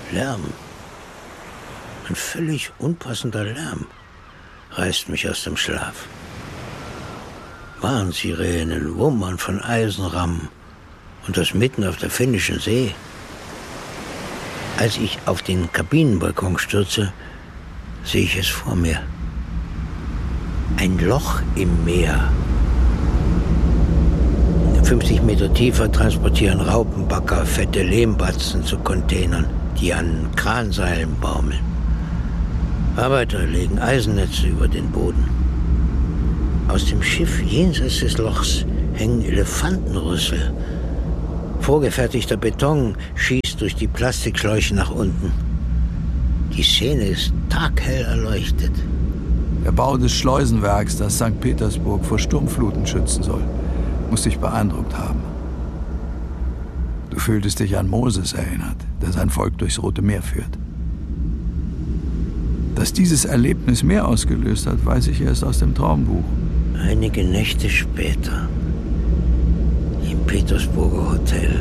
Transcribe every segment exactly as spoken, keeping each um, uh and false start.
Lärm. Ein völlig unpassender Lärm reißt mich aus dem Schlaf. Warnsirenen wummern von Eisenrammen und das mitten auf der Finnischen See. Als ich auf den Kabinenbalkon stürze, sehe ich es vor mir. Ein Loch im Meer. fünfzig Meter tiefer transportieren Raupenbagger fette Lehmbatzen zu Containern, die an Kranseilen baumeln. Arbeiter legen Eisennetze über den Boden. Aus dem Schiff jenseits des Lochs hängen Elefantenrüssel. Vorgefertigter Beton schießt durch die Plastikschläuche nach unten. Die Szene ist taghell erleuchtet. Der Bau des Schleusenwerks, das Sankt Petersburg vor Sturmfluten schützen soll, muss dich beeindruckt haben. Du fühltest dich an Moses erinnert, der sein Volk durchs Rote Meer führt. Dass dieses Erlebnis mehr ausgelöst hat, weiß ich erst aus dem Traumbuch. Einige Nächte später, im Petersburger Hotel.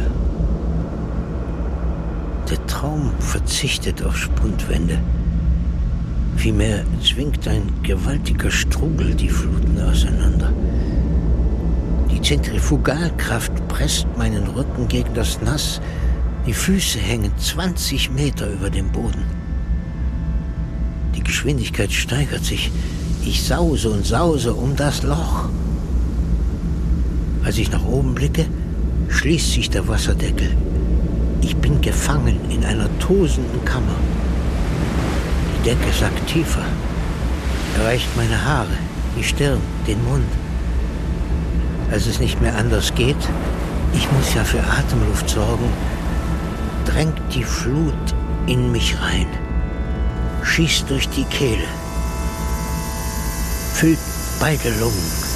Der Traum verzichtet auf Spundwände. Vielmehr zwingt ein gewaltiger Strudel die Fluten auseinander. Die Zentrifugalkraft presst meinen Rücken gegen das Nass. Die Füße hängen zwanzig Meter über dem Boden. Die Geschwindigkeit steigert sich. Ich sause und sause um das Loch. Als ich nach oben blicke, schließt sich der Wasserdeckel. Ich bin gefangen in einer tosenden Kammer. Die Decke sackt tiefer, erreicht meine Haare, die Stirn, den Mund. Als es nicht mehr anders geht, ich muss ja für Atemluft sorgen, drängt die Flut in mich rein, schießt durch die Kehle, füllt beide Lungen.